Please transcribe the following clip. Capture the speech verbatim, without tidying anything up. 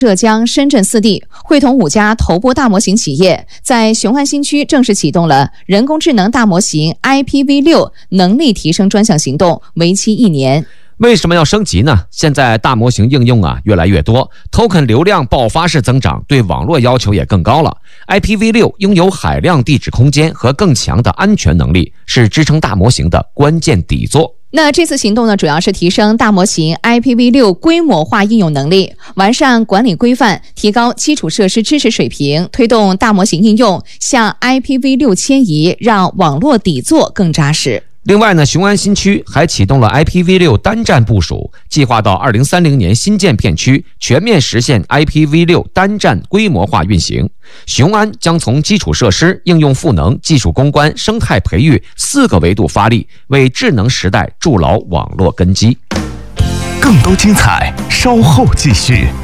浙江、深圳四地会同五家头部大模型企业，在雄安新区正式启动了人工智能大模型 I P V 六 能力提升专项行动，为期一年。 为什么要升级呢？现在大模型应用啊越来越多 ，token 流量爆发式增长，对网络要求也更高了。I P V 六 拥有海量地址空间和更强的安全能力，是支撑大模型的关键底座。 那这次行动呢，主要是提升大模型 I P V 六 规模化应用能力，完善管理规范，提高基础设施支持水平，推动大模型应用向 I P V 六 迁移，让网络底座更扎实。 另外呢，雄安新区还启动了 I P V 六 单站部署，计划到二零三零年新建片区全面实现 I P V 六 单站规模化运行。雄安将从基础设施、应用赋能、技术攻关、生态培育四个维度发力，为智能时代筑牢网络根基。 更多精彩，稍后继续。